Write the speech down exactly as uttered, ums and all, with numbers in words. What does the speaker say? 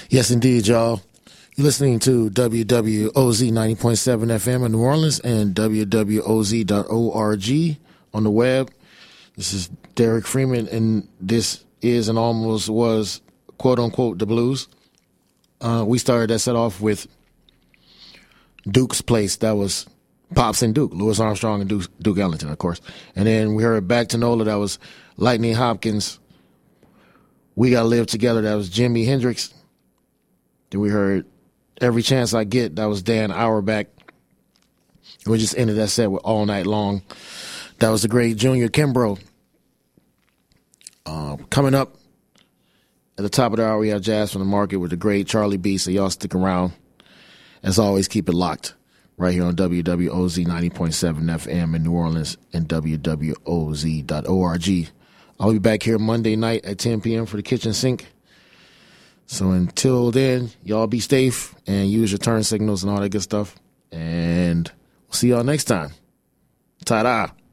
Yes, indeed, y'all. You're listening to W W O Z ninety point seven F M in New Orleans and W W O Z dot org on the web. This is Derek Freeman, and this is and almost was, quote-unquote, the blues. Uh, we started that set off with Duke's Place. That was Pops and Duke, Louis Armstrong and Duke, Duke Ellington, of course. And then we heard Back to Nola. That was Lightning Hopkins. We Gotta Live Together. That was Jimi Hendrix. Then we heard Every Chance I Get. That was Dan Auerbach. We just ended that set with All Night Long. That was the great Junior Kimbrough. Uh, coming up at the top of the hour, we have Jazz from the Market with the great Charlie B. So y'all stick around. As always, keep it locked right here on W W O Z ninety point seven F M in New Orleans and W W O Z dot org. I'll be back here Monday night at ten p.m. for the Kitchen Sink. So until then, y'all be safe and use your turn signals and all that good stuff. And we'll see y'all next time. Ta-da.